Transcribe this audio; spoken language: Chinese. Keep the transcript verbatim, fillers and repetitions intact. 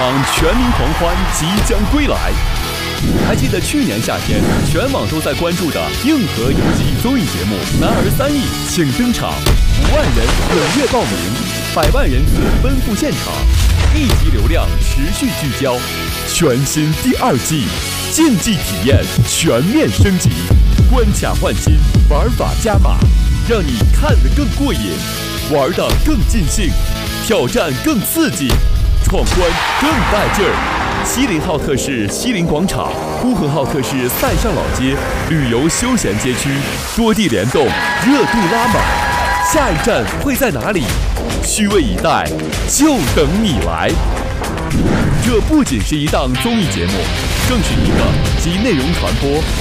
场全民狂欢即将归来。还记得去年夏天，全网都在关注的硬核游戏综艺节目《男儿三亿》请登场，五万人踊跃报名，百万人次奔赴现场，一级流量持续聚焦。全新第二季，竞技体验全面升级，关卡换新，玩法加码，让你看得更过瘾，玩得更尽兴，挑战更刺激，闯关更带劲儿。西林号特市西林广场、呼和浩特市塞上老街旅游休闲街区多地联动，热度拉满。下一站会在哪里？虚位以待，就等你来。这不仅是一档综艺节目，更是一个集内容传播、